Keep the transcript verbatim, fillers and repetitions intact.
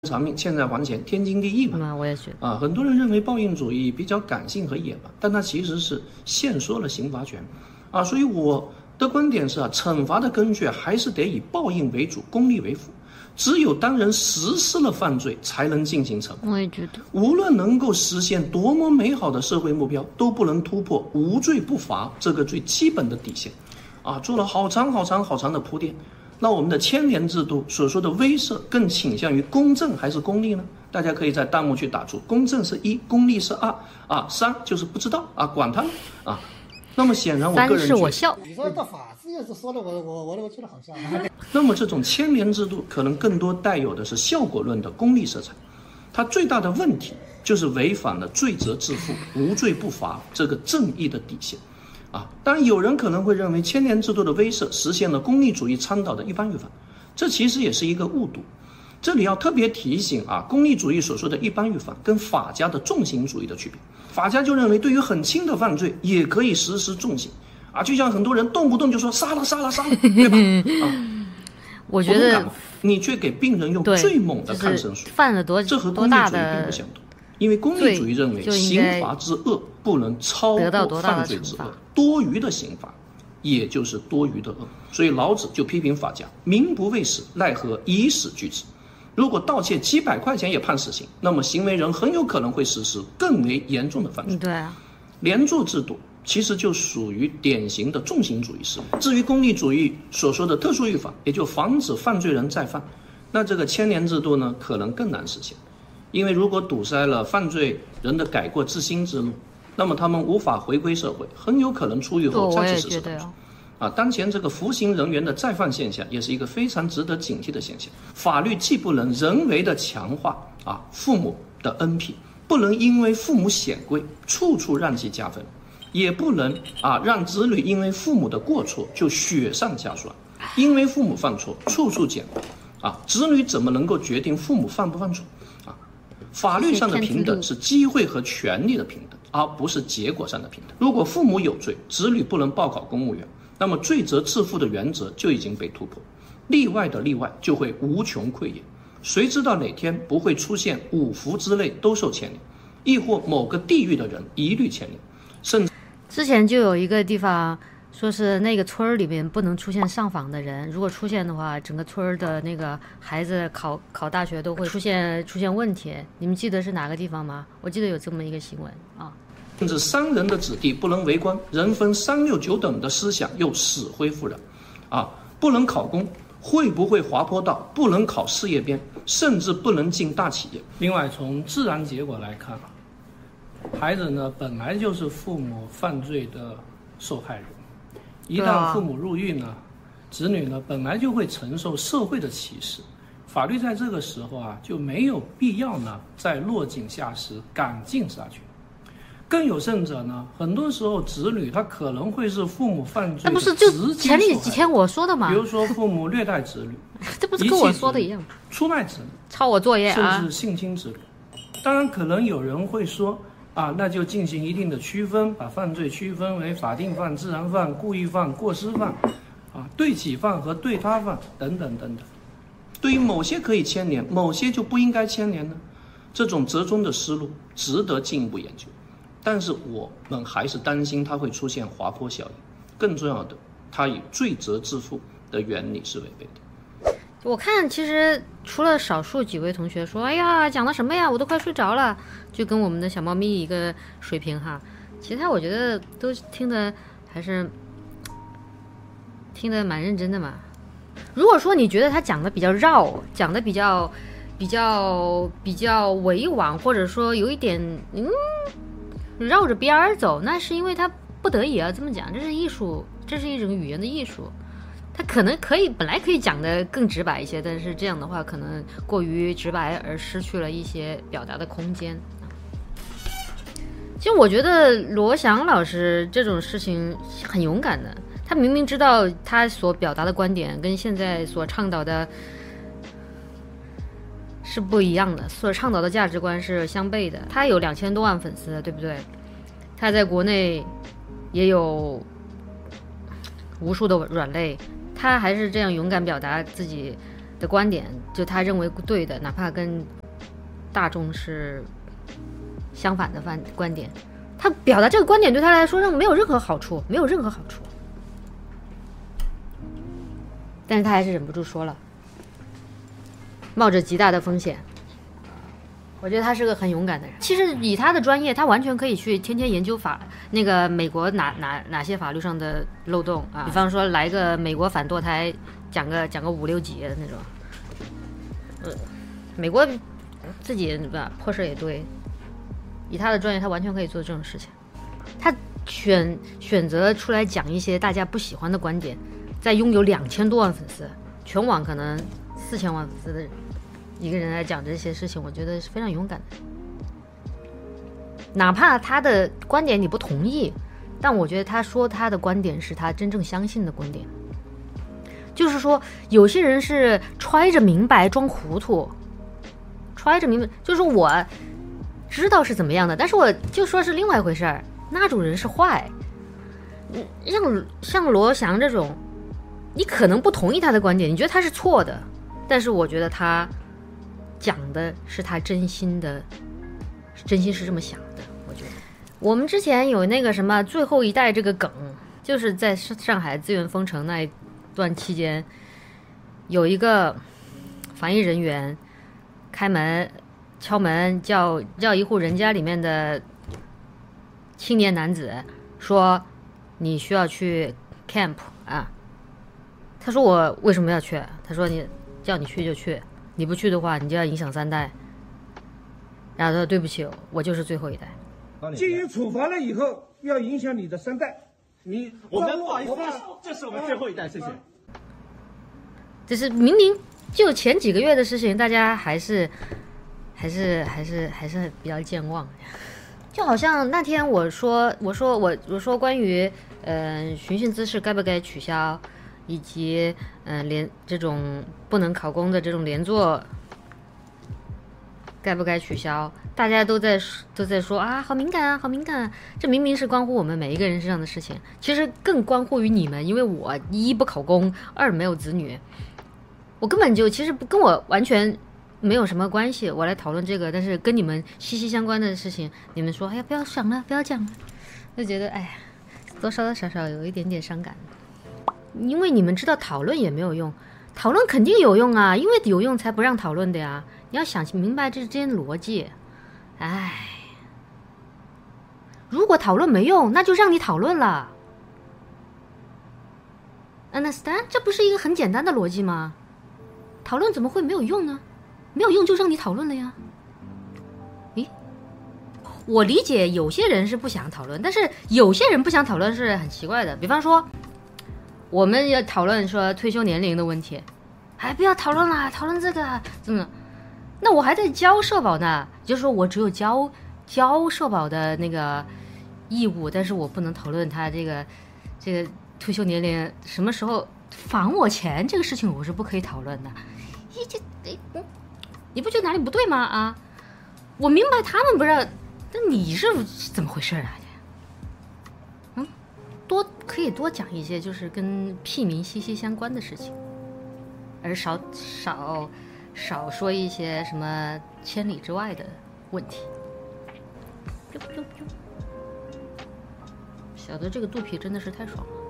偿命，欠债还钱，天经地义嘛。 嗯，我也觉得啊，很多人认为报应主义比较感性和野蛮，但它其实是限缩了刑罚权，啊，所以我的观点是啊，惩罚的根据还是得以报应为主，公利为辅。只有当人实施了犯罪，才能进行惩罚。 我也觉得， 无论能够实现多么美好的社会目标，都不能突破无罪不罚这个最基本的底线。啊，做了好长好长好长的铺垫。那我们的牵连制度所说的威慑，更倾向于公正还是公利呢？大家可以在弹幕去打出公正是一，公利是二，啊，三就是不知道啊，管他啊。那么显然，我个人三是我笑。 你说这法治也是说的我我我我觉得好像。 那么这种牵连制度可能更多带有的是效果论的功利色彩，它最大的问题就是违反了罪责自负、无罪不罚这个正义的底线。啊，当然有人可能会认为牵连制度的威慑实现了功利主义倡导的一般预防，这其实也是一个误读。这里要特别提醒啊，功利主义所说的一般预防跟法家的重刑主义的区别。法家就认为对于很轻的犯罪也可以实施重刑，啊，就像很多人动不动就说杀了杀了杀了，对吧？啊， 我觉得你却给病人用最猛的抗生素， 就是犯了多这和功利主义并不相同。因为功利主义认为刑罚之恶不能超过犯罪之恶，多余的刑罚也就是多余的恶。所以老子就批评法家，民不畏死，奈何以死惧之。如果盗窃几百块钱也判死刑，那么行为人很有可能会实施更为严重的犯罪。 对啊， 连坐制度其实就属于典型的重刑主义思维。至于功利主义所说的特殊预防，也就防止犯罪人再犯，那这个牵连制度呢，可能更难实现。因为如果堵塞了犯罪人的改过自新之路，那么他们无法回归社会，很有可能出狱后再次实施犯罪。啊，当前这个服刑人员的再犯现象，也是一个非常值得警惕的现象。法律既不能人为的强化啊父母的恩庇，不能因为父母显贵处处让其加分，也不能啊让子女因为父母的过错就雪上加霜，因为父母犯错处处减罚。啊，子女怎么能够决定父母犯不犯错？法律上的平等是机会和权利的平等，而不是结果上的平等。如果父母有罪，子女不能报考公务员，那么罪责自负的原则就已经被突破，例外的例外就会无穷匮也。谁知道哪天不会出现五福之内都受牵连，亦或某个地域的人一律牵连，甚至之前就有一个地方说是那个村里面不能出现上访的人，如果出现的话，整个村的那个孩子考考大学都会出现出现问题。你们记得是哪个地方吗？我记得有这么一个新闻啊。 甚至商人的子弟不能为官，人分三六九等的思想又死灰复燃，啊，不能考公，会不会滑坡道，不能考事业编，甚至不能进大企业。另外，从自然结果来看，孩子呢本来就是父母犯罪的受害人。一旦父母入狱呢，子女呢本来就会承受社会的歧视，法律在这个时候啊就没有必要呢在落井下石赶尽杀绝。更有甚者呢，很多时候子女他可能会是父母犯罪的直接受害者。那不是就前里几天我说的吗？ 比如说父母虐待子女， 这不是跟我说的一样？ 出卖子女， 抄我作业啊， 甚至性侵子女。当然，可能有人会说。啊，那就进行一定的区分，把犯罪区分为法定犯、自然犯、故意犯、过失犯，啊，对己犯和对他犯等等等等。对于某些可以牵连，某些就不应该牵连呢？这种折中的思路值得进一步研究，但是我们还是担心它会出现滑坡效应。更重要的，它与罪责自负的原理是违背的。 我看其实除了少数几位同学说哎呀讲的什么呀我都快睡着了，就跟我们的小猫咪一个水平哈，其他我觉得都听得还是听得蛮认真的嘛。如果说你觉得他讲的比较绕，讲的比较比较比较委婉，或者说有一点嗯绕着边儿走，那是因为他不得已要这么讲，这是艺术，这是一种语言的艺术。他可能可以本来可以讲得更直白一些，但是这样的话可能过于直白而失去了一些表达的空间。其实我觉得罗翔老师这种事情很勇敢的，他明明知道他所表达的观点跟现在所倡导的是不一样的，所倡导的价值观是相悖的。他有两千多万粉丝，对不对？他在国内也有无数的软肋，他还是这样勇敢表达自己的观点，就他认为对的，哪怕跟大众是相反的观点，他表达这个观点对他来说没有任何好处，没有任何好处。但是他还是忍不住说了，冒着极大的风险。我觉得他是个很勇敢的人。其实以他的专业，他完全可以去天天研究法那个美国哪哪哪些法律上的漏洞啊，比方说来个美国反堕胎，讲个讲个五六集的那种。呃，美国自己吧破事也对，以他的专业，他完全可以做这种事情。他选选择出来讲一些大家不喜欢的观点，在拥有两千多万粉丝，全网可能四千万粉丝的人。一个人来讲这些事情，我觉得是非常勇敢的。哪怕他的观点你不同意，但我觉得他说他的观点是他真正相信的观点。就是说，有些人是揣着明白装糊涂，揣着明白，就是我知道是怎么样的，但是我就说是另外一回事儿。那种人是坏。像像罗翔这种，你可能不同意他的观点，你觉得他是错的，但是我觉得他讲的是他真心的，真心是这么想的。我觉得我们之前有那个什么最后一代这个梗，就是在上海资源封城那一段期间，有一个防疫人员开门敲门叫叫一户人家里面的青年男子说你需要去 camp 啊。他说我为什么要去？他说你叫你去就去，你不去的话，你就要影响三代。然后他说对不起，我就是最后一代。 基于处罚了以后，要影响你的三代。你我们不好意思，这是我们最后一代，谢谢。 这是明明就前几个月的事情，大家还是还是还是还是比较健忘。就好像那天我说我说我我说关于呃寻衅滋事该不该取消，以及呃连这种不能考公的这种连坐该不该取消，大家都在都在说啊好敏感啊好敏感啊，这明明是关乎我们每一个人身上的事情，其实更关乎于你们，因为我一不考公，二没有子女，我根本就其实跟我完全没有什么关系，我来讨论这个，但是跟你们息息相关的事情，你们说哎呀不要想了不要讲了，就觉得哎呀多少少少有一点点伤感。因为你们知道讨论也没有用，讨论肯定有用啊，因为有用才不让讨论的呀，你要想明白这之间逻辑。哎，如果讨论没用，那就让你讨论了。Understand？ 这不是一个很简单的逻辑吗？讨论怎么会没有用呢？没有用就让你讨论了呀。咦，我理解有些人是不想讨论，但是有些人不想讨论是很奇怪的。比方说我们要讨论说退休年龄的问题，哎，不要讨论了，讨论这个真的。那我还在交社保呢，就是说我只有交交社保的那个义务，但是我不能讨论他这个这个退休年龄什么时候返我钱这个事情，我是不可以讨论的。你这你不觉得哪里不对吗？啊，我明白他们不让，那你是怎么回事啊？嗯，多可以多讲一些就是跟屁民息息相关的事情，而少少少说一些什么千里之外的问题。小的这个肚皮真的是太爽了。